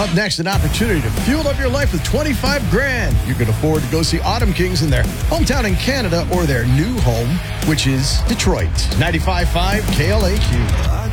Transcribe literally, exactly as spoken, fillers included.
Up next, an opportunity to fuel up your life with twenty-five grand. You can afford to go see Autumn Kings in their hometown in Canada or their new home, which is Detroit. ninety-five point five K L A Q.